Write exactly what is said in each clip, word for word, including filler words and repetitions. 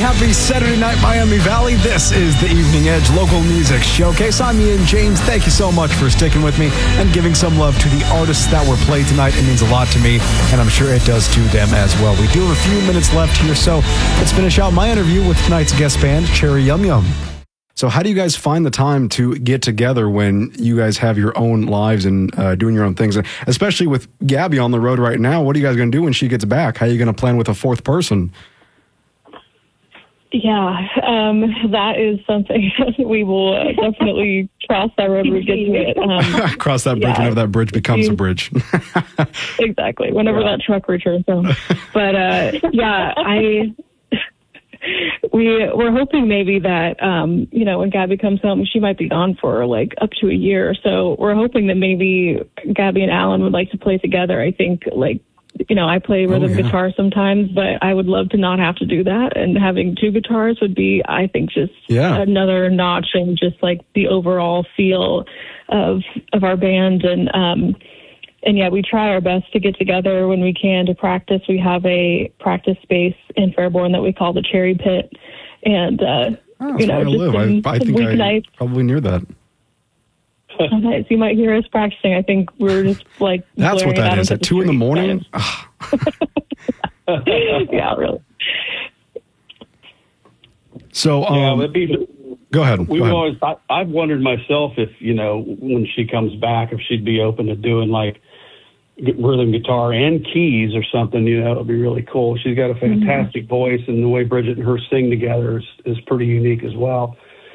Happy Saturday night, Miami Valley. This is the Evening Edge Local Music Showcase. I'm Ian James. Thank you so much for sticking with me and giving some love to the artists that were played tonight. It means a lot to me, and I'm sure it does to them as well. We do have a few minutes left here, so let's finish out my interview with tonight's guest band, Cherry Yum Yum. So how do you guys find the time to get together when you guys have your own lives and uh, doing your own things? And especially with Gabby on the road right now, what are you guys going to do when she gets back? How are you going to plan with a fourth person? Yeah, um, that is something we will uh, definitely cross that road when we get to it. Um, cross that bridge yeah. whenever that bridge becomes a bridge. Exactly, whenever yeah. that truck returns home. But uh, yeah, I... We we're hoping maybe that um, you know, when Gabby comes home, she might be gone for like up to a year. So we're hoping that maybe Gabby and Alan would like to play together. I think like you know, I play rhythm oh, yeah. guitar sometimes, but I would love to not have to do that. And having two guitars would be, I think, just yeah. another notch in just like the overall feel of of our band. And um, And yeah, we try our best to get together when we can to practice. We have a practice space in Fairborn that we call the Cherry Pit. And, uh, oh, you know, just some, I, I think I probably near that. Sometimes you might hear us practicing. I think we're just like, that's what that is at two in the morning. Yeah, really. So, um, yeah, it'd be, go ahead. We've go ahead. always, I, I've wondered myself if, you know, when she comes back, if she'd be open to doing like rhythm guitar and keys or something, you know, it'd be really cool. She's got a fantastic mm-hmm. voice, and the way Bridget and her sing together is, is pretty unique as well.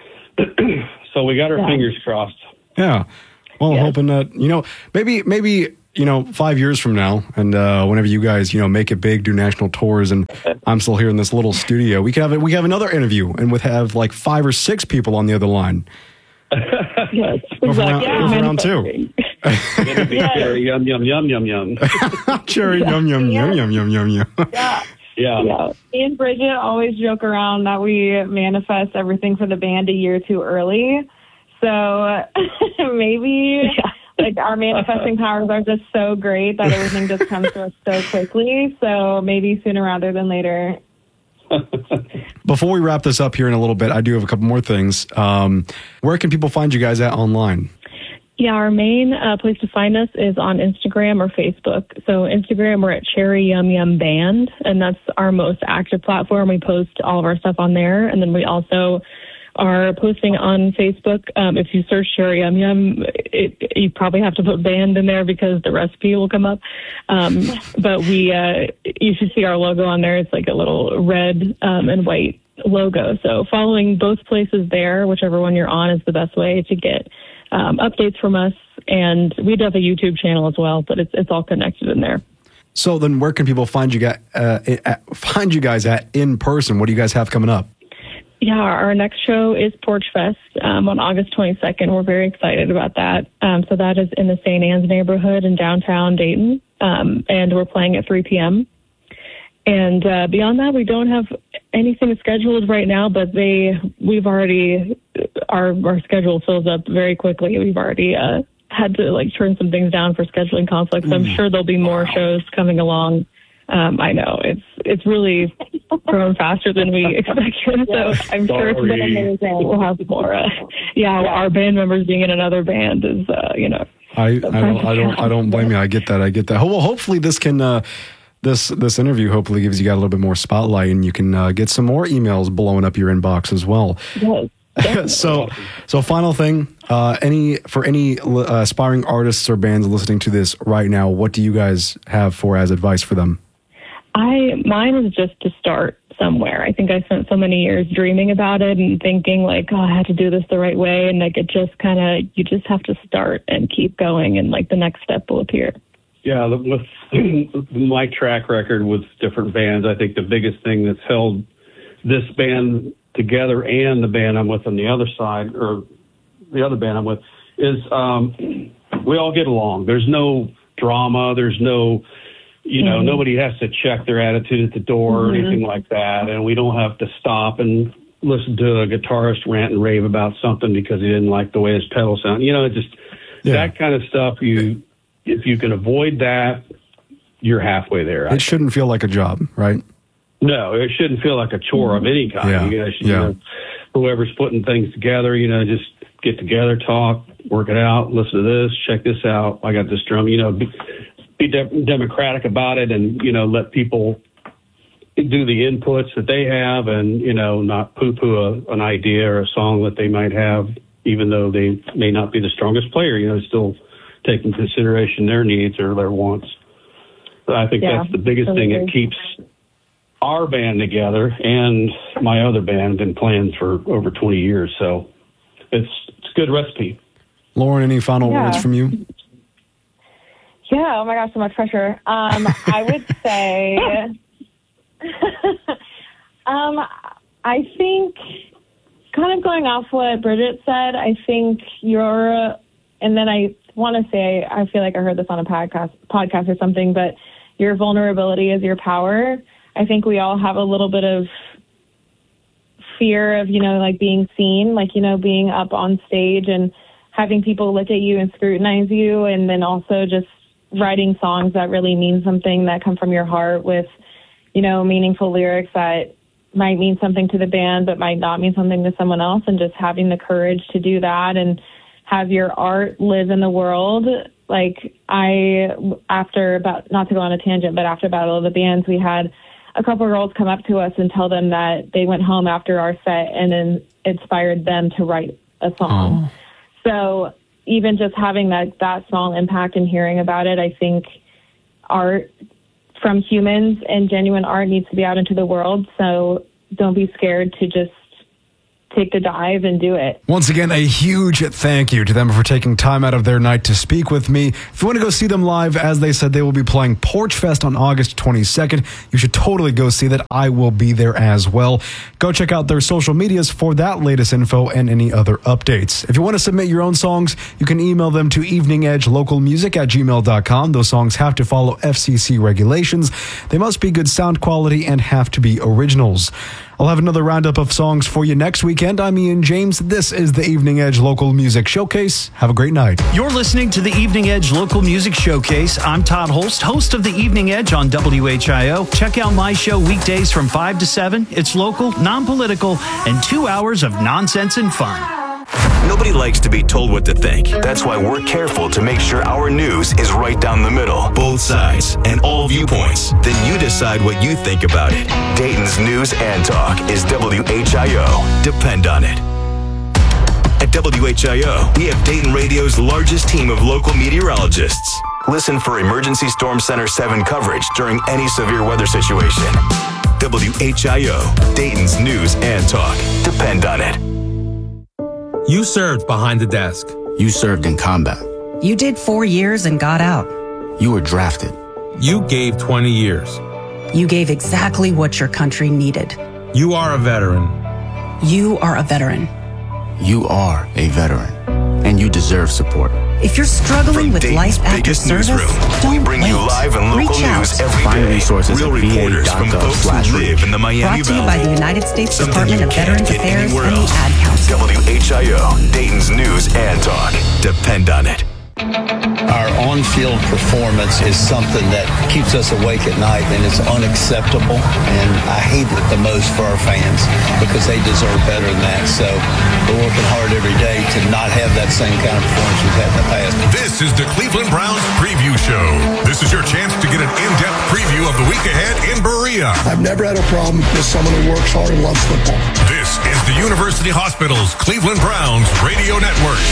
So we got our yeah. fingers crossed. Yeah. Well, yes. I'm hoping that, you know, maybe, maybe, you know, five years from now, and uh, whenever you guys, you know, make it big, do national tours, and I'm still here in this little studio, we can have we have another interview, and we'd have like five or six people on the other line. Yes, go for round, yeah. go for round two. Yeah. Cherry yum yum yum yum yum. Cherry yum yum yum yum yum yum yum. Yeah. Yeah. yeah. Me and Bridget always joke around that we manifest everything for the band a year too early. So maybe like our manifesting powers are just so great that everything just comes to us so quickly. So maybe sooner rather than later. Before we wrap this up here in a little bit, I do have a couple more things. Um, where can people find you guys at online? Yeah, our main uh, place to find us is on Instagram or Facebook. So Instagram, we're at Cherry Yum Yum Band, and that's our most active platform. We post all of our stuff on there, and then we also are posting on Facebook. Um, if you search Cherry Yum Yum, it, you probably have to put band in there because the recipe will come up. Um, but we, uh, you should see our logo on there. It's like a little red um, and white logo. So following both places there, whichever one you're on, is the best way to get um, updates from us. And we do have a YouTube channel as well, but it's it's all connected in there. So then, where can people find you guys? Uh, at, find you guys at in person? What do you guys have coming up? Yeah, our next show is Porch Fest um, on August twenty-second. We're very excited about that. Um, so that is in the Saint Anne's neighborhood in downtown Dayton, um, and we're playing at three p.m. And uh, beyond that, we don't have anything scheduled right now, but they we've already our our schedule fills up very quickly. We've already uh, had to like turn some things down for scheduling conflicts. So I'm sure there'll be more wow. shows coming along. Um, I know it's it's really grown faster than we expected, so I'm sure it's been amazing. We'll have more. Uh, yeah, our band members being in another band is, uh, you know. I, I don't I don't I don't blame you. I get that. I get that. Well, hopefully this can uh, this this interview hopefully gives you guys a little bit more spotlight, and you can uh, get some more emails blowing up your inbox as well. Yes. so, so final thing, uh, any, for any uh, aspiring artists or bands listening to this right now, what do you guys have for as advice for them? I, mine is just to start somewhere. I think I spent so many years dreaming about it and thinking like, oh, I have to do this the right way. And like, it just kind of, you just have to start and keep going, and like the next step will appear. Yeah. With my track record with different bands, I think the biggest thing that's held this band together and the band I'm with on the other side, or the other band I'm with, is um, we all get along. There's no drama. There's no, you know, mm-hmm. nobody has to check their attitude at the door or mm-hmm. anything like that. And we don't have to stop and listen to a guitarist rant and rave about something because he didn't like the way his pedal sounded. You know, just yeah. that kind of stuff. You, if you can avoid that, you're halfway there. It shouldn't feel like a job, right? No, it shouldn't feel like a chore of any kind. Yeah. You guys, you Yeah. know, whoever's putting things together, you know, just get together, talk, work it out, listen to this, check this out. I got this drum, you know, be, be de- democratic about it, and, you know, let people do the inputs that they have, and, you know, not poo-poo a, an idea or a song that they might have, even though they may not be the strongest player, you know, still take into consideration their needs or their wants. But I think Yeah, that's the biggest totally thing that agree. keeps our band together, and my other band been playing for over twenty years. So it's, it's a good recipe. Lauren, any final Yeah. words from you? Yeah, oh my gosh, so much pressure. Um, I would say, um, I think, kind of going off what Bridget said, I think you're, and then I want to say, I feel like I heard this on a podcast, podcast or something, but your vulnerability is your power. I think we all have a little bit of fear of, you know, like being seen, like, you know, being up on stage and having people look at you and scrutinize you, and then also just writing songs that really mean something, that come from your heart with, you know, meaningful lyrics that might mean something to the band but might not mean something to someone else, and just having the courage to do that and have your art live in the world. Like, I, after about, not to go on a tangent, but after Battle of the Bands, we had a couple of girls come up to us and tell them that they went home after our set and then inspired them to write a song. Oh. So even just having that, that small impact and hearing about it, I think art from humans and genuine art needs to be out into the world. So don't be scared to just take the dive and do it. Once again, a huge thank you to them for taking time out of their night to speak with me. If you want to go see them live, as they said, they will be playing Porch Fest on August twenty-second. You should totally go see that. I will be there as well. Go check out their social medias for that latest info and any other updates. If you want to submit your own songs, you can email them to evening edge local music at gmail dot com. Those songs have to follow F C C regulations. They must be good sound quality and have to be originals. I'll have another roundup of songs for you next weekend. I'm Ian James. This is the Evening Edge Local Music Showcase. Have a great night. You're listening to the Evening Edge Local Music Showcase. I'm Todd Holst, host of the Evening Edge on W H I O. Check out my show weekdays from five to seven. It's local, non-political, and two hours of nonsense and fun. Nobody likes to be told what to think. That's why we're careful to make sure our news is right down the middle. Both sides and all viewpoints. Then you decide what you think about it. Dayton's News and Talk is W H I O. Depend on it. At W H I O, we have Dayton Radio's largest team of local meteorologists. Listen for Emergency Storm Center seven coverage during any severe weather situation. W H I O, Dayton's News and Talk. Depend on it. You served behind the desk. You served in combat. You did four years and got out. You were drafted. You gave twenty years. You gave exactly what your country needed. You are a veteran. You are a veteran. You are a veteran, and you deserve support. If you're struggling From with Dayton's life after biggest service, newsroom, don't we bring wait. you live and local Reach out. news every Find day. resources Real at v a reporters dot from gov folks slash who live in the Miami Brought to you Valley. by the United States Something Department you of can't Veterans get Affairs anywhere and the else. Ad Council. W H I O, Dayton's News and Talk. Depend on it. Our on-field performance is something that keeps us awake at night, and it's unacceptable, and I hate it the most for our fans because they deserve better than that. So we're working hard every day to not have that same kind of performance we've had in the past. This is the Cleveland Browns Preview Show. This is your chance to get an in-depth preview of the week ahead in Berea. I've never had a problem with someone who works hard and loves football. This is the University Hospital's Cleveland Browns Radio Network.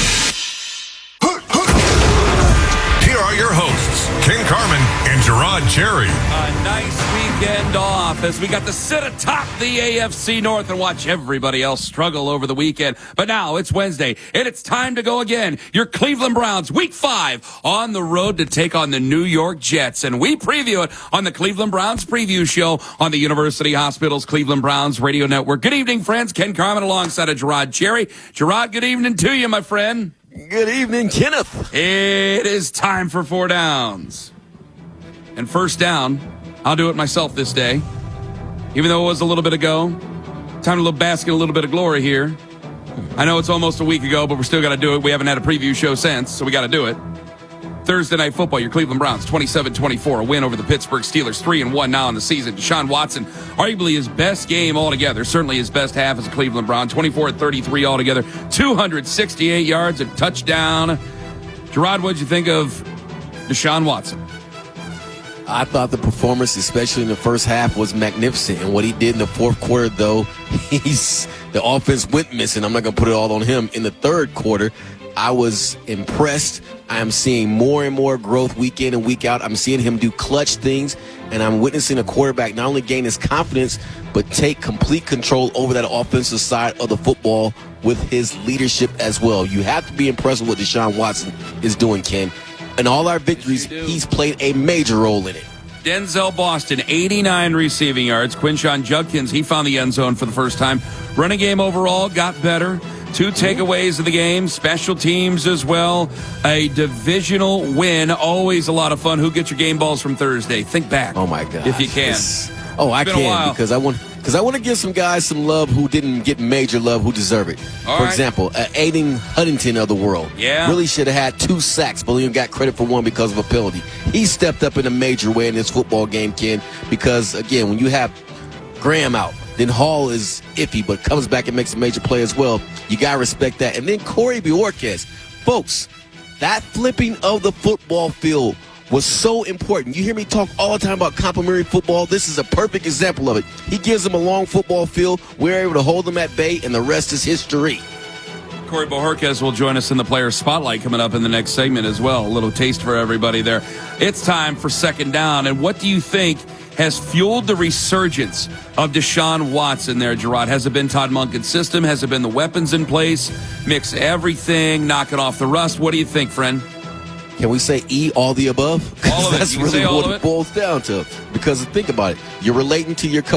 Here are your hosts, Ken Carmen and Gerard Cherry. A nice weekend off as we got to sit atop the A F C North and watch everybody else struggle over the weekend. But now it's Wednesday, and it's time to go again. Your Cleveland Browns, week five, on the road to take on the New York Jets. And we preview it on the Cleveland Browns Preview Show on the University Hospital's Cleveland Browns Radio Network. Good evening, friends. Ken Carmen alongside of Gerard Cherry. Gerard, good evening to you, my friend. Good evening, Kenneth. It is time for four downs. And first down, I'll do it myself this day. Even though it was a little bit ago. Time to bask in a little bit of glory here. I know it's almost a week ago, but we're still got to do it. We haven't had a preview show since, so we got to do it. Thursday Night Football, your Cleveland Browns, twenty-seven twenty-four, a win over the Pittsburgh Steelers, three and one now in the season. Deshaun Watson, arguably his best game altogether, certainly his best half as a Cleveland Brown, twenty-four at thirty-three altogether, two hundred sixty-eight yards, a touchdown. Gerard, what'd you think of Deshaun Watson? I thought the performance, especially in the first half, was magnificent. And what he did in the fourth quarter, though, he's the offense went missing. I'm not going to put it all on him. In the third quarter, I was impressed. I am seeing more and more growth week in and week out. I'm seeing him do clutch things, and I'm witnessing a quarterback not only gain his confidence, but take complete control over that offensive side of the football with his leadership as well. You have to be impressed with what Deshaun Watson is doing, Ken. In all our victories, he's played a major role in it. Denzel Boston, eighty-nine receiving yards. Quinshon Judkins, he found the end zone for the first time. Running game overall got better. Two takeaways of the game, special teams as well. A divisional win, always a lot of fun. Who gets your game balls from Thursday? Think back. Oh, my God. If you can. It's, oh, I been a can while. because I want because I want to give some guys some love who didn't get major love who deserve it. All For right. example, uh, Aiden Huntington of the world. Yeah. Really should have had two sacks, but only got credit for one because of a penalty. He stepped up in a major way in this football game, Ken, because, again, when you have Graham out, then Hall is iffy, but comes back and makes a major play as well. You got to respect that. And then Corey Bojorquez. Folks, that flipping of the football field was so important. You hear me talk all the time about complimentary football. This is a perfect example of it. He gives them a long football field. We're able to hold them at bay, and the rest is history. Corey Bojorquez will join us in the Player Spotlight coming up in the next segment as well. A little taste for everybody there. It's time for Second Down. And what do you think has fueled the resurgence of Deshaun Watson there, Gerard? Has it been Todd Monken's system? Has it been the weapons in place? Mix everything, knock it off the rust. What do you think, friend? Can we say E, all the above? All of it. That's You can really say all what of it it. boils down to. Because think about it. You're relating to your coach.